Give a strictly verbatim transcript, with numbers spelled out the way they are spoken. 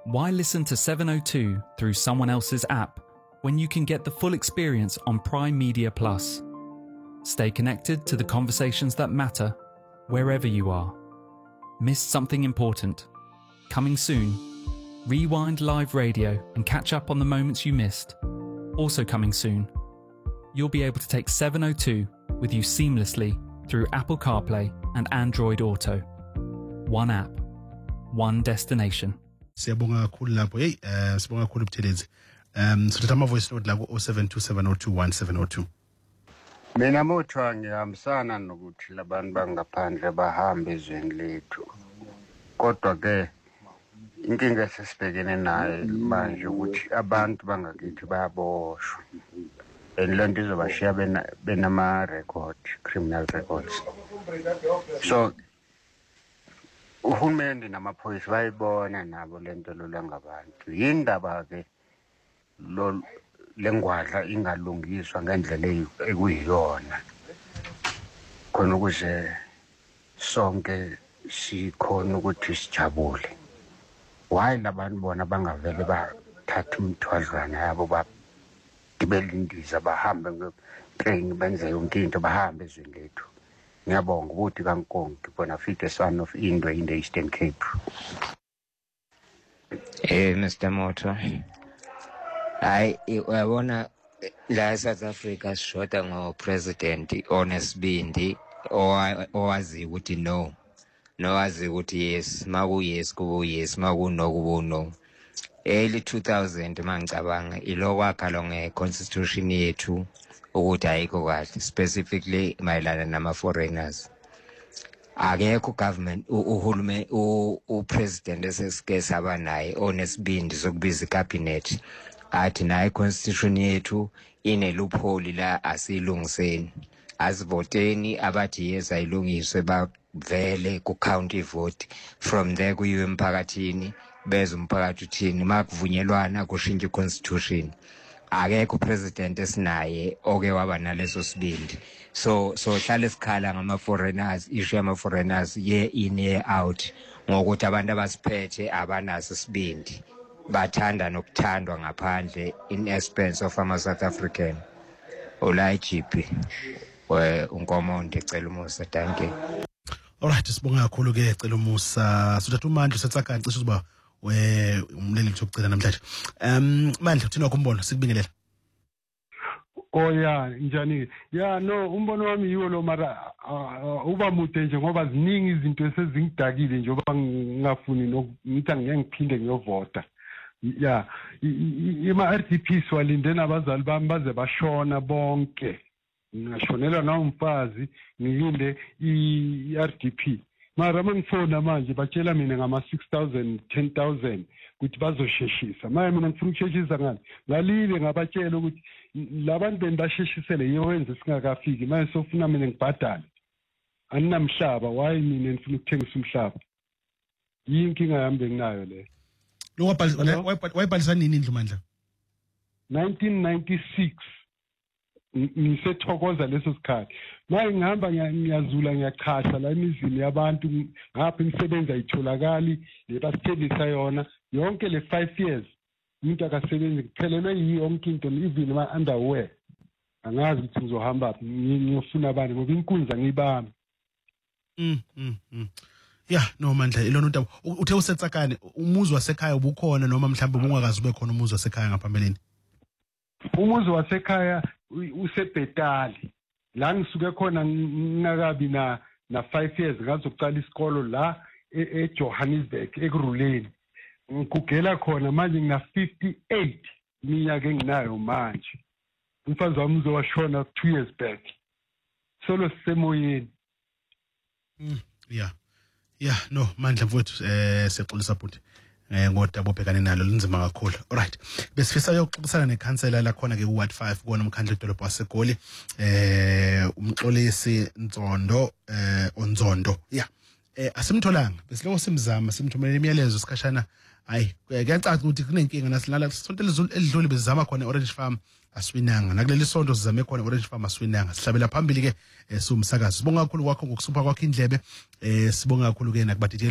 Why listen to seven oh two through someone else's app when you can get the full experience on Prime Media Plus? Stay connected to the conversations that matter wherever you are. Missed something important? Coming soon. Rewind live radio and catch up on the moments you missed. Also coming soon. You'll be able to take seven oh two with you seamlessly through Apple CarPlay and Android Auto. One app, one destination. Siyabonga kakhulu lapho. Hey, eh sibonga kakhulu Buthelezi. Um sithatha ama voice note la ku oh seven two seven oh two one seven oh two. Mina Motho ngiyahambisana nokuthi labantu bangaphandle bahambe ezweni lethu. Kodwa ke inkinga esibhekene nayo manje ukuthi abantu bangakithi bayaboshwa. Lento izobashiya bena benama record, criminal records. So uhulumeni namaphoyisa bayibona nabo lento lolangabantu. Yindaba ke lo lengwadla ingalungiswa ngendlela ekuyiyona. Khona ukuze sonke sikhona ukuthi sijabule. Why labantu bona bangavele bathatha umthwazana yabo ba belindiza bahambe ngetrain benze yonke into bahambe ezweni lethu. Ngiyabonga ukuthi kaNkonke bona fit son of Indwe in the Eastern Cape. Eh Mister Motho. Hayi uyabona la South Africa sishoda ngo president onesibindi owazi ukuthi no. Nowazi ukuthi yes, maku yes kubu yes, maku no kubu no. Early two thousand mangicabanga ilokwakha lo ngeconstitution yethu ukuthi ayikho kahle specifically mayelana nama foreigners. Akekho government uhulumeni upresident esesike saba naye onesibindi sokubiza icabinet athi naye constitution yethu ine loophole la asilungiseni asivoteni abathi yes ayilungiswe bavele ku county vote from there kuyiwe emphakathini beze umphakathi uthini makuvunyelwana kushintsha iconstitution. Akekho president esinaye oke waba naleso sibindi. So so hlala esikhala ngama foreigners, issue ama foreigners year in year out ngokuthi abantu abasiphethe abanaso sibindi. Bathanda nokuthandwa ngaphandle in expense of ama South African. Ola G P. We unkomonde ecela umusa, thank you. Alright, sibonga kakhulu ke ecela umusa. Sithatha uMandla setsaka ngisho ukuba we umleli lokucela namhlanje. Um Mandla uthina kumbono sikubingelela. Oh ya njani ya no umbono wami yiwo lo mara uba mude nje ngoba ziningi izinto esezingidakile nje oba ngingafuni nokuthi ngeke ngiphinde ngiyovota. Ya ima R D P swalinde nabazali bami baze bashona bonke. Ngashonela na umfazi ngilinde i R D P. Mara mangifona manje batshela mina ngama six thousand ten thousand ukuthi bazosheshisa. Manje mina ngifuna ukusheshisa ngani? Ngalile ngabatshela ukuthi labantu bendasheshisele yiwenze singakafiki. Manje sofuna mina ngibhadale. Aninamhlaba why mina ngifuna ukuthengisa umhlaba. Yinkinga yami benginayo le. Lo wayibhalisa nini indlu Mandla? nineteen ninety-six ngisethokoza leso sikhathi. Manje ngihamba ngiyazula ngiyachasha la emizini yabantu ngapha imisebenzi ayitholakali lebasithelisa yona yonke le five years umuntu akasebenzi kuphelelwe yonke into even ama underwear. Angazi ukuthi ngizohamba ngiyofuna abani ngoba inkunza ngibami. Mm mm mm. Yeah, no Mandla ilona untaba uthe usetsakane umuzi wasekhaya ubukhona noma mhlawumbe ubungakazi ube khona umuzi wasekhaya ngaphambeleni. Umuzi wasekhaya usebhetali la ngisuke khona ngingakabi na na five years ngazoqala isikolo la eJohannesburg ekuruleni ngikugela khona manje ngina fifty-eight iminyaka enginayo manje. Umfazi wami uzowashona two years back solo semoyeni. Mm yeah yeah no Mandla mfowethu eh sexolisa futhi eh ngoda bophekane nalo linzima kakhulu. Alright, besifisa yokuxoxisana nekhansela la khona ke ku Ward five kona umkhandlu edolobha waseGoli eh umxolisi Nzondo eh onzondo. Yeah, eh asimtholanga besiloko simzama simthumelele imiyalezo sikhashana. Hayi kuyacaca ukuthi kunenkinga nasilala sonto elidlule bezama khona Orange Farm aswinanga nakuleli sonto sizame khona Orange Farm aswinanga sihlabela phambili ke sumsakazi. Sibonga kakhulu kwakho ngokusupha kwakho indlebe eh sibonga kakhulu ke nakubadidiyela